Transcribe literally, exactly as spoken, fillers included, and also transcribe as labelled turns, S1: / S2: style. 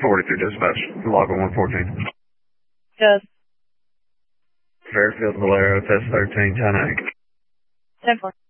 S1: forty-three dispatch. Log on one fourteen.
S2: Yes.
S1: Fairfield Valero, test thirteen, ten eight.
S2: ten four.